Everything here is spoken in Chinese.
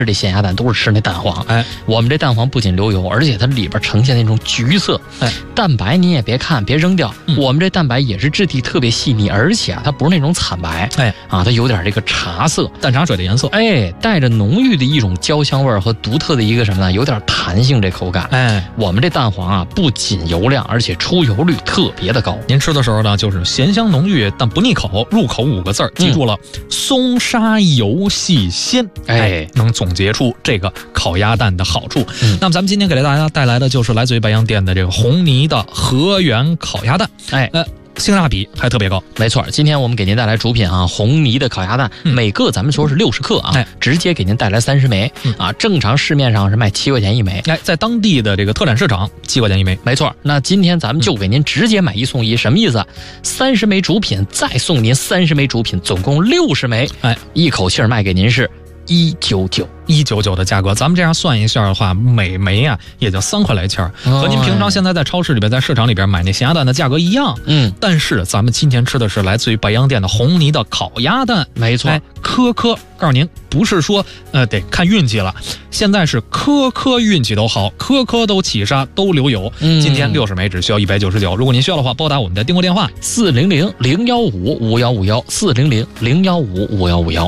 这咸鸭蛋都是吃那蛋黄， 哎， 我们这蛋黄不仅留油，而且它里边呈现那种橘色， 哎， 蛋白你也别看，别扔掉，我们这蛋白也是质地特别细腻，而且它不是那种惨白， 哎， 它有点这个茶色， 淡茶水的颜色， 哎，带着浓郁的一种焦香味和独特的一个什么呢？有点弹性这口感， 哎， 我们这蛋黄不仅油亮，而且出油率特别的高。 您吃的时候呢，就是咸香浓郁但不腻口，入口5个字记住了，松沙油细鲜，哎，能总结出这个烤鸭蛋的好处。那么咱们今天给大家带来的就是来自于白洋淀的这个红泥的河源烤鸭蛋，性价比还特别高。 没错，今天我们给您带来主品红泥的烤鸭蛋，每个咱们说是60克直接给您带来30枚正常市面上是卖7块钱一枚， 在当地的这个特产市场7块钱一枚。 没错，那今天咱们就给您直接买1送1，什么意思？30枚主品再送您30枚主品，总共60枚，一口气卖给您是199 的价格，咱们这样算一下的话，每枚也就3块来钱，和您平常现在在超市里边、在市场里边买那咸鸭蛋的价格一样。但是咱们今天吃的是来自于白洋淀的红泥的烤鸭蛋， 没错， 颗颗，告诉您，不是说得看运气了，现在是颗颗运气都好，颗颗都起沙，都流油。今天60枚只需要199，如果您需要的话，拨打我们的订购电话 400-015-5151，400-015-5151。